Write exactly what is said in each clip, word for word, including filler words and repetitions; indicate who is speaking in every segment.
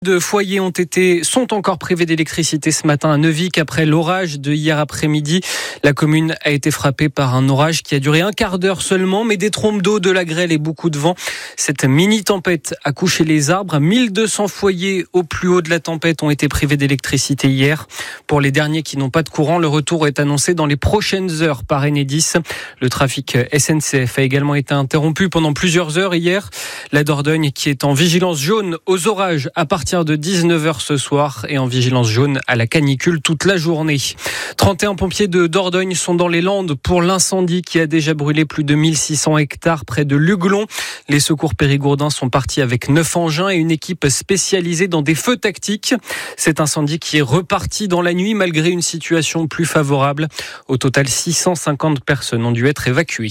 Speaker 1: De foyers ont été, sont encore privés d'électricité ce matin à Neuvic après l'orage de hier après-midi. La commune a été frappée par un orage qui a duré un quart d'heure seulement, mais des trombes d'eau, de la grêle et beaucoup de vent. Cette mini-tempête a couché les arbres. mille deux cents foyers au plus haut de la tempête ont été privés d'électricité hier. Pour les derniers qui n'ont pas de courant, le retour est annoncé dans les prochaines heures par Enedis. Le trafic S N C F a également été interrompu pendant plusieurs heures hier. La Dordogne qui est en vigilance jaune aux orages à partir de dix-neuf heures ce soir et en vigilance jaune à la canicule toute la journée. trente et un pompiers de Dordogne sont dans les Landes pour l'incendie qui a déjà brûlé plus de mille six cents hectares près de Luglon. Les secours périgourdins sont partis avec neuf engins et une équipe spécialisée dans des feux tactiques. Cet incendie qui est reparti dans la nuit malgré une situation plus favorable. Au total, six cent cinquante personnes ont dû être évacuées.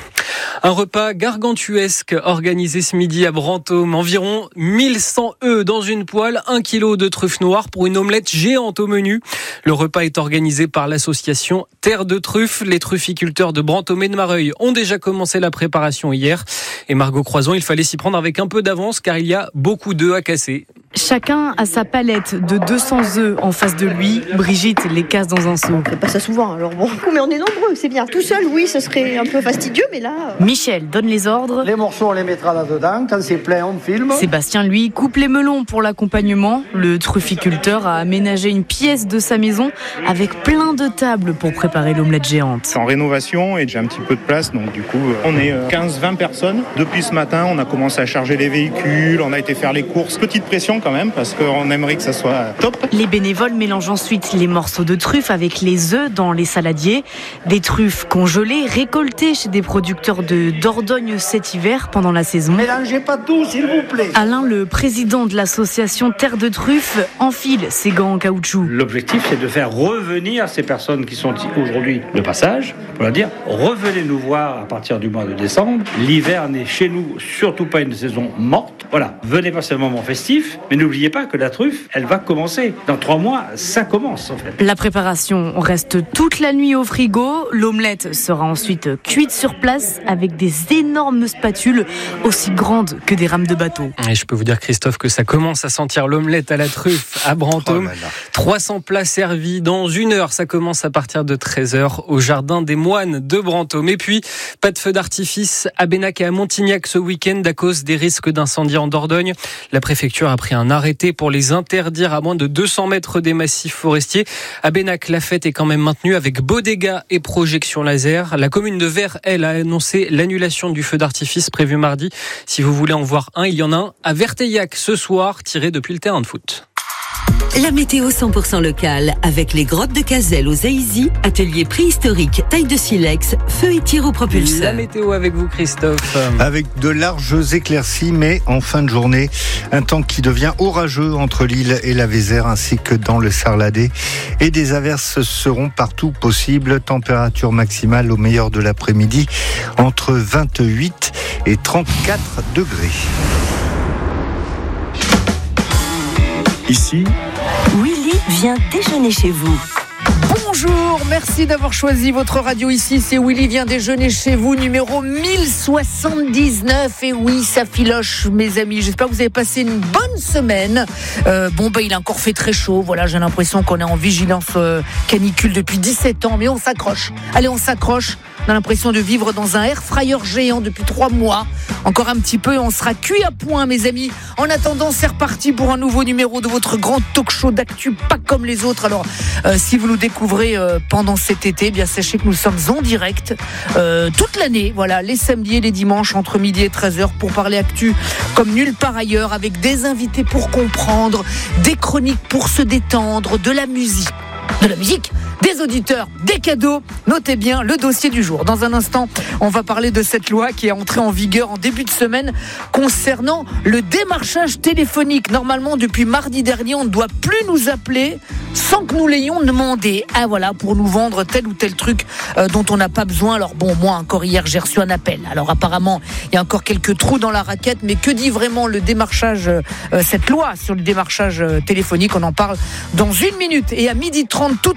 Speaker 1: Un repas gargantuesque organisé ce midi à Brantôme. Environ mille cent œufs dans une poêle, un kilo de truffes noires pour une omelette géante au menu. Le repas est organisé par l'association Terre de Truffes. Les trufficulteurs de Brantôme et de Mareuil ont déjà commencé la préparation hier. Et Margot Croison, il fallait s'y prendre avec un peu d'avance car il y a beaucoup d'œufs à casser.
Speaker 2: Chacun a sa palette de deux cents œufs en face de lui. Brigitte les casse dans un seau.
Speaker 3: On fait pas ça souvent, alors bon. Mais on est nombreux, c'est bien. Tout seul, oui, ce serait un peu fastidieux, mais là... Euh...
Speaker 2: Michel donne les ordres.
Speaker 4: Les morceaux, on les mettra là-dedans. Quand c'est plein, on filme.
Speaker 2: Sébastien, lui, coupe les melons pour l'accompagnement. Le trufficulteur a aménagé une pièce de sa maison avec plein de tables pour préparer l'omelette géante.
Speaker 5: C'est en rénovation et j'ai un petit peu de place, donc du coup, on est quinze vingt personnes. Depuis ce matin, on a commencé à charger les véhicules, on a été faire les courses. Petite pression quand même, parce qu'on aimerait que ça soit top.
Speaker 2: Les bénévoles mélangent ensuite les morceaux de truffes avec les œufs dans les saladiers. Des truffes congelées, récoltées chez des producteurs de Dordogne cet hiver pendant la saison.
Speaker 4: Mélangez pas tout, s'il vous plaît.
Speaker 2: Alain, le président de l'association Terre de Truffes, enfile ses gants en caoutchouc.
Speaker 6: L'objectif, c'est de faire revenir ces personnes qui sont aujourd'hui de passage, pour leur dire, revenez nous voir à partir du mois de décembre. L'hiver n'est chez nous surtout pas une saison morte. Voilà, venez passer un moment festif, mais n'oubliez pas que la truffe, elle va commencer. Dans trois mois, ça commence en fait.
Speaker 2: La préparation reste toute la nuit au frigo. L'omelette sera ensuite cuite sur place avec des énormes spatules aussi grandes que des rames de bateau.
Speaker 1: Et je peux vous dire, Christophe, que ça commence à sentir l'omelette à la truffe à Brantôme. Oh trois cents plats servis dans une heure. Ça commence à partir de treize heures au Jardin des Moines de Brantôme. Et puis, pas de feu d'artifice à Benac et à Montignac ce week-end à cause des risques d'incendie en Dordogne. La préfecture a pris un arrêté pour les interdire à moins de deux cents mètres des massifs forestiers. À Benac, la fête est quand même maintenue avec bodega et projection laser. La commune de Vert, elle, a annoncé l'annulation du feu d'artifice prévu mardi. Si vous voulez en voir un, il y en a un à Verteillac ce soir, tiré depuis le terrain de foot.
Speaker 7: La météo cent pour cent locale avec les grottes de Cazel aux Aïzy, atelier préhistorique, taille de silex, feu et tir au propulseur.
Speaker 1: La météo avec vous, Christophe.
Speaker 8: Avec de larges éclaircies, mais en fin de journée, un temps qui devient orageux entre l'île et la Vézère ainsi que dans le Sarladé. Et des averses seront partout possibles. Température maximale au meilleur de l'après-midi entre vingt-huit et trente-quatre degrés.
Speaker 9: Ici,
Speaker 7: Willy vient déjeuner chez vous.
Speaker 10: Bonjour, merci d'avoir choisi votre radio ici. C'est Willy vient déjeuner chez vous, numéro mille soixante-dix-neuf. Et oui, ça filoche, mes amis. J'espère que vous avez passé une bonne semaine. Euh, bon, ben, il a encore fait très chaud. Voilà, j'ai l'impression qu'on est en vigilance euh, canicule depuis dix-sept ans. Mais on s'accroche. Allez, on s'accroche. On a l'impression de vivre dans un air fryer géant depuis trois mois. Encore un petit peu et on sera cuit à point, mes amis. En attendant, c'est reparti pour un nouveau numéro de votre grand talk show d'actu, pas comme les autres. Alors, euh, si vous nous découvrez euh, pendant cet été, eh bien sachez que nous sommes en direct euh, toute l'année. Voilà, les samedis et les dimanches entre midi et treize heures pour parler actu comme nulle part ailleurs, avec des invités pour comprendre, des chroniques pour se détendre, de la musique. De la musique, des auditeurs, des cadeaux. Notez bien le dossier du jour. Dans un instant, on va parler de cette loi qui est entrée en vigueur en début de semaine concernant le démarchage téléphonique. Normalement, depuis mardi dernier, on ne doit plus nous appeler sans que nous l'ayons demandé. Ah voilà, pour nous vendre tel ou tel truc euh, dont on n'a pas besoin. Alors bon, moi encore hier, j'ai reçu un appel. Alors apparemment, il y a encore quelques trous dans la raquette, mais que dit vraiment le démarchage, euh, cette loi sur le démarchage euh, téléphonique? On en parle dans une minute. Et à midi trente, tout autre chose.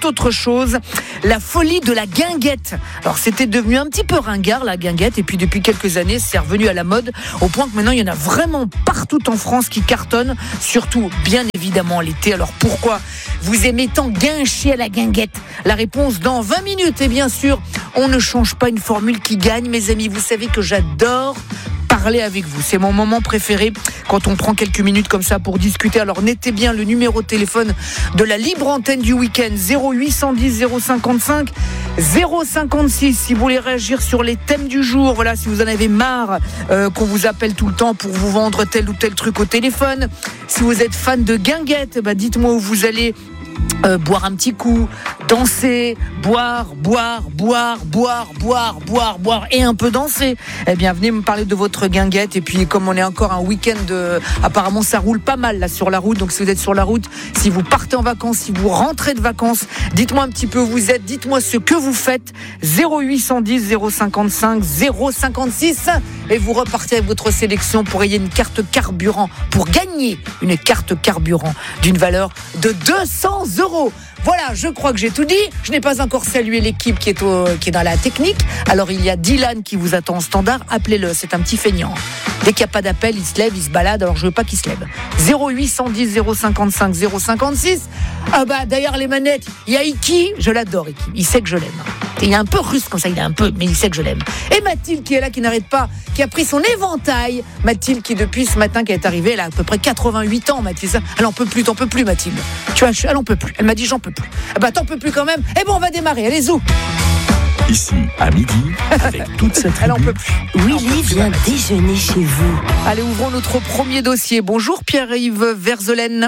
Speaker 10: chose. La folie de la guinguette. Alors c'était devenu un petit peu ringard la guinguette et puis depuis quelques années c'est revenu à la mode au point que maintenant il y en a vraiment partout en France qui cartonnent, surtout bien évidemment l'été. Alors pourquoi vous aimez tant guincher à la guinguette? La réponse dans vingt minutes et bien sûr on ne change pas une formule qui gagne mes amis. Vous savez que j'adore parler avec vous, c'est mon moment préféré quand on prend quelques minutes comme ça pour discuter. Alors notez bien le numéro de téléphone de la libre antenne du week-end, zéro huit cent dix zéro cinquante-cinq zéro cinquante-six si vous voulez réagir sur les thèmes du jour. Voilà, si vous en avez marre euh, qu'on vous appelle tout le temps pour vous vendre tel ou tel truc au téléphone. Si vous êtes fan de guinguette, bah dites-moi où vous allez Euh, boire un petit coup, danser, boire, boire, boire, boire, boire, boire, boire et un peu danser. Eh bien, venez me parler de votre guinguette. Et puis, comme on est encore un week-end, euh, apparemment, ça roule pas mal là sur la route. Donc, si vous êtes sur la route, si vous partez en vacances, si vous rentrez de vacances, dites-moi un petit peu où vous êtes, dites-moi ce que vous faites. zéro huit cent dix zéro cinquante-cinq zéro cinquante-six et vous repartez avec votre sélection pour ayer une carte carburant, pour gagner une carte carburant d'une valeur de deux cents euros. Voilà, je crois que j'ai tout dit. Je n'ai pas encore salué l'équipe qui est, au, qui est dans la technique. Alors, il y a Dylan qui vous attend en standard. Appelez-le, c'est un petit feignant. Dès qu'il n'y a pas d'appel, il se lève, il se balade. Alors, je veux pas qu'il se lève. zéro huit cent dix zéro cinquante-cinq zéro cinquante-six. Ah bah, d'ailleurs, les manettes, il y a Iki. Je l'adore, Iki. Il sait que je l'aime. Et il est un peu russe comme ça, il est un peu, mais il sait que je l'aime. Et Mathilde qui est là, qui n'arrête pas, qui a pris son éventail. Mathilde qui, depuis ce matin, qui est arrivée, elle a à peu près quatre-vingt-huit ans, Mathilde. Elle en peut plus, t'en peux plus, Mathilde. Tu vois, elle en peut plus. Elle m'a dit, j'en peux plus. Ah bah, t'en peux plus quand même. Eh bon, on va démarrer. Allez, zou.
Speaker 9: Ici, à midi, avec toute cette tribu.
Speaker 10: Elle en peut plus.
Speaker 7: Willy vient déjeuner chez vous.
Speaker 10: Allez, ouvrons notre premier dossier. Bonjour, Pierre-Yves Verzelaine.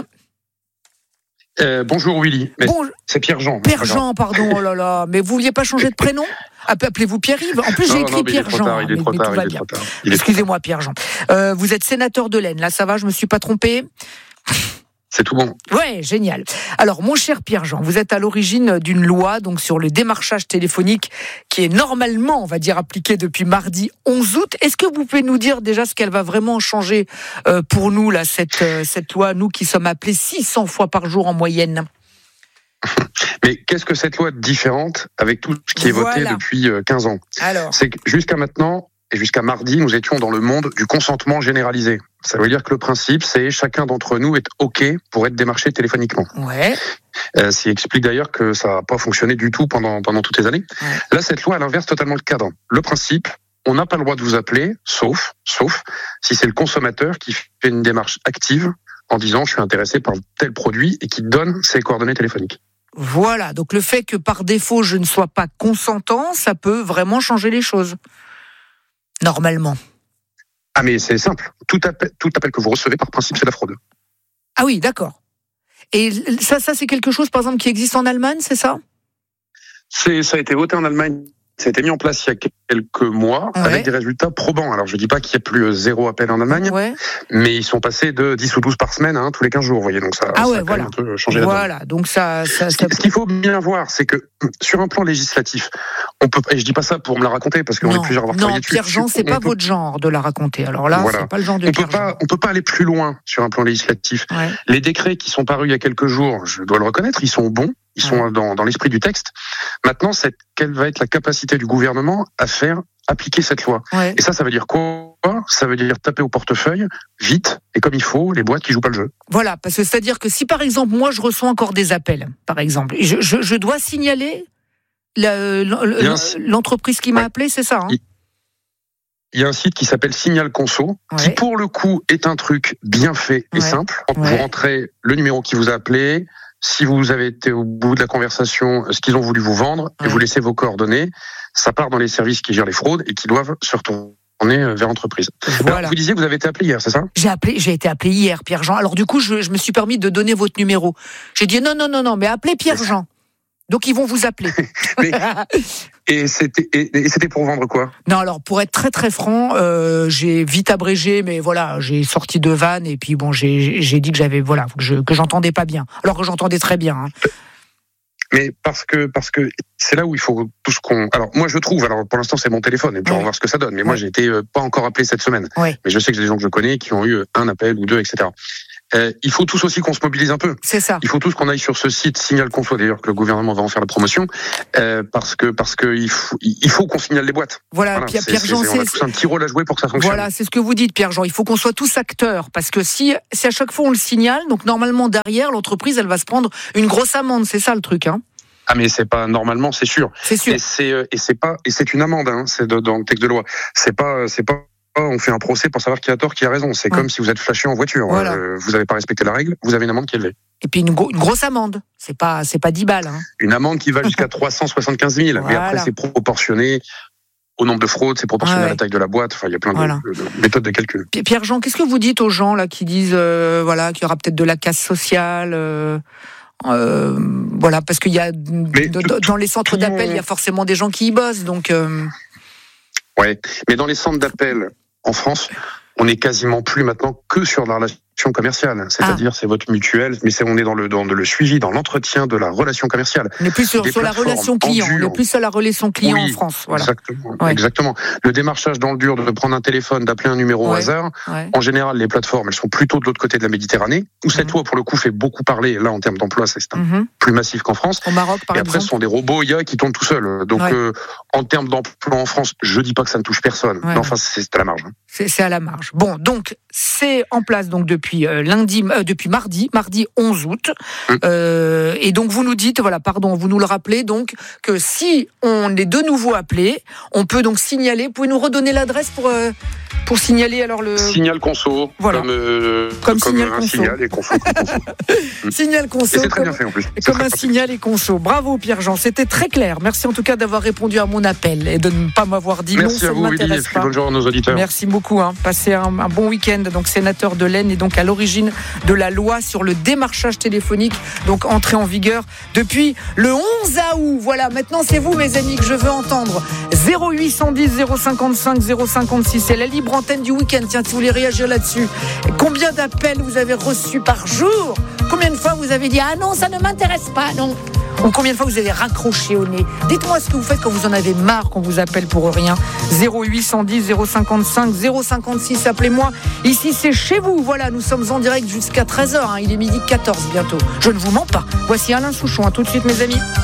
Speaker 11: Euh, bonjour Willy, mais
Speaker 10: bon,
Speaker 11: c'est Pierre-Jean.
Speaker 10: Pierre-Jean, pardon, oh là là, mais vous vouliez pas changer de prénom? Appelez-vous Pierre-Yves. En plus, j'ai
Speaker 11: non,
Speaker 10: écrit
Speaker 11: non,
Speaker 10: Pierre-Jean.
Speaker 11: Il est trop tard, il est trop tard.
Speaker 10: Excusez-moi, Pierre-Jean. Euh, vous êtes sénateur de l'Aisne, là, ça va, je me suis pas trompé?
Speaker 11: C'est tout bon.
Speaker 10: Ouais, génial. Alors, mon cher Pierre-Jean, vous êtes à l'origine d'une loi donc sur le démarchage téléphonique qui est normalement, on va dire, appliquée depuis mardi onze août. Est-ce que vous pouvez nous dire déjà ce qu'elle va vraiment changer euh, pour nous, là, cette, euh, cette loi, nous qui sommes appelés six cents fois par jour en moyenne?
Speaker 11: Mais qu'est-ce que cette loi différente avec tout ce qui est voté
Speaker 10: voilà.
Speaker 11: depuis quinze ans?
Speaker 10: Alors.
Speaker 11: C'est que jusqu'à maintenant, et jusqu'à mardi, nous étions dans le monde du consentement généralisé. Ça veut dire que le principe, c'est chacun d'entre nous est OK pour être démarché téléphoniquement.
Speaker 10: Ouais.
Speaker 11: Euh, ce qui explique d'ailleurs que ça n'a pas fonctionné du tout pendant, pendant toutes les années. Ouais. Là, cette loi, elle inverse totalement le cadre. Le principe, on n'a pas le droit de vous appeler, sauf, sauf si c'est le consommateur qui fait une démarche active en disant « je suis intéressé par tel produit » et qui donne ses coordonnées téléphoniques.
Speaker 10: Voilà, donc le fait que par défaut, je ne sois pas consentant, ça peut vraiment changer les choses. Normalement.
Speaker 11: Ah mais c'est simple, tout appel, tout appel que vous recevez par principe c'est la fraude.
Speaker 10: Ah oui, d'accord. Et ça, ça c'est quelque chose par exemple qui existe en Allemagne, c'est ça?
Speaker 11: C'est, ça a été voté en Allemagne, ça a été mis en place il y a quelques mois ouais. avec des résultats probants. Alors je dis pas qu'il y a plus zéro appel en Allemagne, ouais. mais ils sont passés de dix ou douze par semaine hein, tous les quinze jours, vous voyez, donc ça,
Speaker 10: ah ouais,
Speaker 11: ça a
Speaker 10: voilà.
Speaker 11: un peu changé la donne.
Speaker 10: Voilà, donc ça... ça, ça...
Speaker 11: Ce qu'il faut bien voir, c'est que sur un plan législatif, on peut, et je dis pas ça pour me la raconter, parce qu'on est plusieurs à avoir travaillé dessus.
Speaker 10: Non, Pierre-Jean, c'est pas peut... votre genre de la raconter. Alors là, voilà. c'est pas le genre de
Speaker 11: on
Speaker 10: Pierre-Jean.
Speaker 11: Peut pas, on peut pas aller plus loin sur un plan législatif. Ouais. Les décrets qui sont parus il y a quelques jours, je dois le reconnaître, ils sont bons, ils sont ouais. dans, dans l'esprit du texte. Maintenant, c'est quelle va être la capacité du gouvernement à faire appliquer cette loi. Ouais. Et ça, ça veut dire quoi? Ça veut dire taper au portefeuille, vite, et comme il faut, les boîtes qui jouent pas le jeu.
Speaker 10: Voilà, parce que c'est-à-dire que si par exemple, moi je reçois encore des appels, par exemple, je, je, je dois signaler la, la, l'entreprise qui m'a ouais. appelé, c'est ça hein?
Speaker 11: Il y a un site qui s'appelle Signal Conso, ouais. qui pour le coup est un truc bien fait et ouais. simple. Ouais. Vous rentrez le numéro qui vous a appelé, si vous avez été au bout de la conversation, ce qu'ils ont voulu vous vendre, ouais. et vous laissez vos coordonnées, ça part dans les services qui gèrent les fraudes et qui doivent se retourner vers l'entreprise. Voilà. Alors, vous disiez que vous avez été appelé hier, c'est ça? J'ai
Speaker 10: appelé, j'ai été appelé hier, Pierre-Jean. Alors du coup, je, je me suis permis de donner votre numéro. J'ai dit non, non, non, non, mais appelez Pierre-Jean. Donc ils vont vous appeler.
Speaker 11: mais, et, c'était, et, et c'était pour vendre quoi?
Speaker 10: Non, alors pour être très très franc, euh, j'ai vite abrégé, mais voilà, j'ai sorti de vanne et puis bon, j'ai, j'ai dit que j'avais voilà que, je, que j'entendais pas bien, alors que j'entendais très bien. Hein.
Speaker 11: Mais parce que parce que c'est là où il faut tout ce qu'on. Alors moi je trouve. Alors pour l'instant c'est mon téléphone et puis ouais. on va voir ce que ça donne. Mais ouais. moi j'ai été euh, pas encore appelé cette semaine. Ouais. Mais je sais que j'ai des gens que je connais qui ont eu un appel ou deux, et cetera. Euh, il faut tous aussi qu'on se mobilise un peu.
Speaker 10: C'est ça.
Speaker 11: Il faut tous qu'on aille sur ce site Signal Conso, d'ailleurs que le gouvernement va en faire la promotion, euh, parce que parce que il faut il faut qu'on signale les boîtes.
Speaker 10: Voilà, voilà Pierre, Pierre Jean,
Speaker 11: on a tous un petit rôle à jouer pour que ça fonctionne.
Speaker 10: Voilà, c'est ce que vous dites, Pierre Jean. Il faut qu'on soit tous acteurs, parce que si si à chaque fois on le signale, donc normalement derrière l'entreprise, elle va se prendre une grosse amende. C'est ça le truc, hein.
Speaker 11: Ah mais c'est pas normalement, c'est sûr.
Speaker 10: C'est sûr.
Speaker 11: Et c'est et c'est pas et c'est une amende, hein. C'est de, dans le texte de loi. C'est pas c'est pas on fait un procès pour savoir qui a tort, qui a raison. C'est ouais. Comme si vous êtes flashé en voiture. Voilà. Euh, vous n'avez pas respecté la règle, vous avez une amende qui est élevée.
Speaker 10: Et puis une, go- une grosse amende. C'est pas, c'est pas dix balles. Hein.
Speaker 11: Une amende qui va jusqu'à trois cent soixante-quinze mille. Voilà. Mais après, c'est proportionné au nombre de fraudes, c'est proportionné ouais. à la taille de la boîte. Enfin, il y a plein voilà. de, de méthodes de calcul.
Speaker 10: Pierre Jean, qu'est-ce que vous dites aux gens là qui disent, euh, voilà, qu'il y aura peut-être de la casse sociale euh... Euh, voilà, parce qu'il y a mais de, tout, dans les centres d'appel, il y a forcément des gens qui y bossent, donc. Euh...
Speaker 11: Ouais, mais dans les centres d'appel en France, on est quasiment plus maintenant que sur la relation commerciale, c'est-à-dire ah. c'est votre mutuelle, mais c'est on est dans le dans le suivi, dans l'entretien de la relation commerciale.
Speaker 10: On est plus sur, sur la relation client, on est plus sur la relation client oui, en France. Voilà.
Speaker 11: Exactement, ouais. exactement. Le démarchage dans le dur, de prendre un téléphone, d'appeler un numéro ouais. au hasard. Ouais. En général, les plateformes, elles sont plutôt de l'autre côté de la Méditerranée, où cette loi, mmh. pour le coup, fait beaucoup parler. Là, en termes d'emploi, c'est un mmh. plus massif qu'en France.
Speaker 10: Au Maroc, par
Speaker 11: Et
Speaker 10: exemple.
Speaker 11: après, ce sont des robots I A qui tournent tout seuls. Donc, ouais. euh, en termes d'emploi en France, je dis pas que ça ne touche personne. Ouais. Mais enfin, c'est à la marge.
Speaker 10: C'est, c'est à la marge. Bon, donc c'est en place donc depuis euh, lundi. Euh, depuis mardi, mardi onze août. Mmh. Euh, et donc vous nous dites, voilà, pardon, vous nous le rappelez, donc que si on est de nouveau appelé, on peut donc signaler. Vous pouvez nous redonner l'adresse pour euh, pour signaler alors le
Speaker 11: Signal Conso,
Speaker 10: voilà.
Speaker 11: comme, euh,
Speaker 10: comme,
Speaker 11: comme
Speaker 10: signal
Speaker 11: un
Speaker 10: conso.
Speaker 11: signal et conso.
Speaker 10: Signal Conso.
Speaker 11: Et c'est très
Speaker 10: comme,
Speaker 11: bien fait en plus.
Speaker 10: C'est comme un pratique. Signal et conso. Bravo Pierre Jean, c'était très clair. Merci en tout cas d'avoir répondu à mon appel et de ne pas m'avoir dit
Speaker 11: Merci
Speaker 10: non,
Speaker 11: à
Speaker 10: ça
Speaker 11: vous,
Speaker 10: ne m'intéresse
Speaker 11: Willy,
Speaker 10: pas.
Speaker 11: Bonne journée à nos auditeurs.
Speaker 10: Merci beaucoup. Hein. Passez un, un bon week-end. Donc sénateur de l'Aisne et donc à l'origine de la loi sur le démarchage téléphonique, donc entrée en vigueur depuis le onze août. Voilà, maintenant c'est vous mes amis que je veux entendre. zéro huit un zéro zéro cinquante-cinq zéro cinquante-six, c'est la libre antenne du week-end. Tiens, si vous voulez réagir là-dessus. Combien d'appels vous avez reçus par jour? Combien de fois vous avez dit ah non, ça ne m'intéresse pas, non? Ou combien de fois vous avez raccroché au nez? Dites-moi ce que vous faites quand vous en avez marre qu'on vous appelle pour rien. zéro huit un zéro zéro cinquante-cinq zéro cinquante-six, appelez-moi. Ici c'est chez vous, voilà, nous sommes en direct jusqu'à treize heures, hein. Il est midi quatorze bientôt. Je ne vous mens pas. Voici Alain Souchon, à tout de suite mes amis.